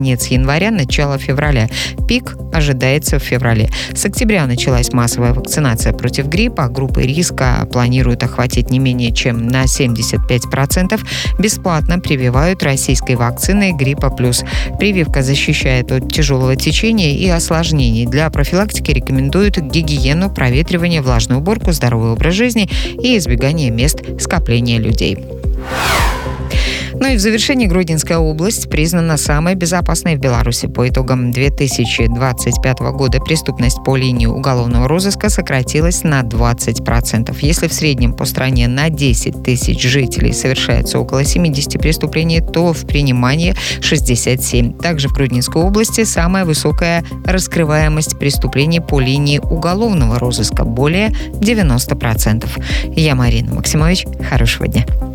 конец января, начало февраля. Пик ожидается в феврале. С октября началась массовая вакцинация против гриппа. Группы риска планируют охватить не менее чем на 75%. Бесплатно прививают российской вакциной «Гриппа плюс». Прививка защищает от тяжелого течения и осложнений. Для профилактики рекомендуют гигиену, проветривание, влажную уборку, здоровый образ жизни и избегание мест скопления людей. Ну и в завершении Гродненская область признана самой безопасной в Беларуси. По итогам 2025 года преступность по линии уголовного розыска сократилась на 20%. Если в среднем по стране на 10 тысяч жителей совершается около 70 преступлений, то в принимании 67. Также в Гродненской области самая высокая раскрываемость преступлений по линии уголовного розыска – более 90%. Я Марина Максимович. Хорошего дня.